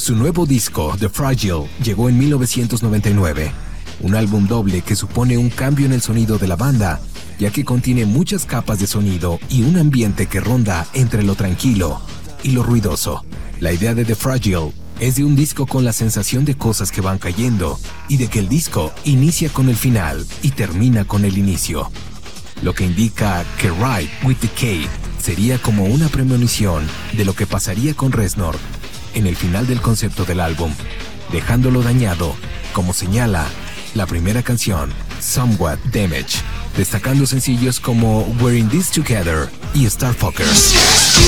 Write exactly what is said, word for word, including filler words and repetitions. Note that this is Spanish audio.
Su nuevo disco, The Fragile, llegó en mil novecientos noventa y nueve, un álbum doble que supone un cambio en el sonido de la banda, ya que contiene muchas capas de sonido y un ambiente que ronda entre lo tranquilo y lo ruidoso. La idea de The Fragile es de un disco con la sensación de cosas que van cayendo y de que el disco inicia con el final y termina con el inicio, lo que indica que Ride with Decay sería como una premonición de lo que pasaría con Reznor en el final del concepto del álbum, dejándolo dañado, como señala la primera canción, Somewhat Damaged, destacando sencillos como We're in This Together y Starfuckers.